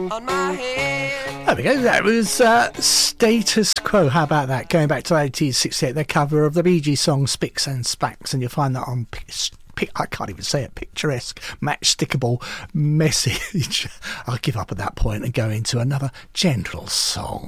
There we go. That was Status Quo. How about that? Going back to 1968, their cover of the Bee Gees song Spicks and Spacks, and you'll find that on I can't even say it, picturesque, matchstickable message. I'll give up at that point and go into another gentle song.